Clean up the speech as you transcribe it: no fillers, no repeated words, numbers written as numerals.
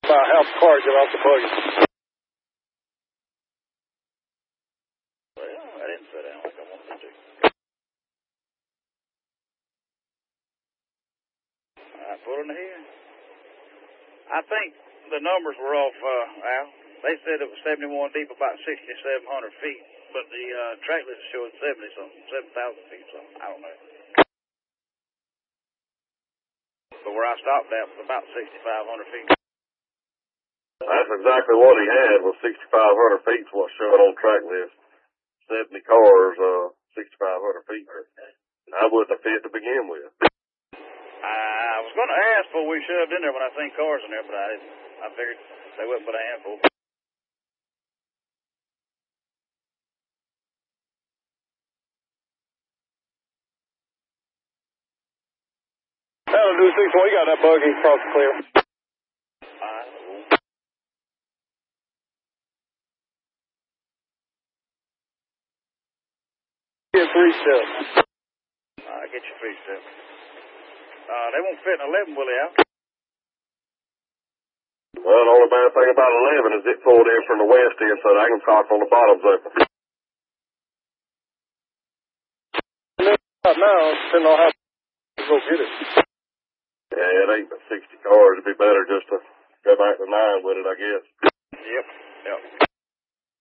About how the car get off the buggy. Well, I didn't sit down like I wanted to. All right, pull in here. I think the numbers were off, Al. They said it was 71 deep, about 6,700 feet, but the track list showed 70-something, 7,000 feet, so I don't know. But where I stopped at was about 6,500 feet. That's exactly what he had, was 6,500 feet is what's showing on track list. 70 cars, 6,500 feet. I wouldn't have fit to begin with. I was going to ask before we shoved in there when I seen cars in there, but I didn't. I figured they wouldn't put a handful. That'll do 6 we got that buggy across the clear. Get 3 steps. Get your 3 steps. They won't fit in 11, will they, Al? Well, the only bad thing about 11 is it pulled in from the west end, so I can talk on the bottoms open. Now, depending on how to go get it. Yeah, it ain't but 60 cars. It'd be better just to go back to 9 with it, I guess. Yep.